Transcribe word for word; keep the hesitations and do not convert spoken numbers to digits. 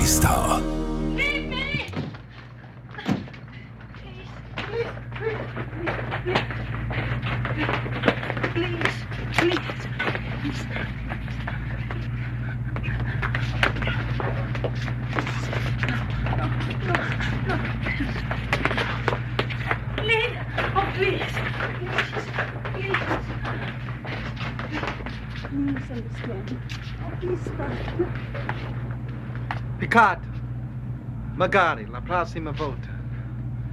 Star. Leave me! Please, please, please, please, please, please. No, no, no, no. Please, oh please, please, please. Please understand. Oh, please stop. Picard, magari, la prossima volta.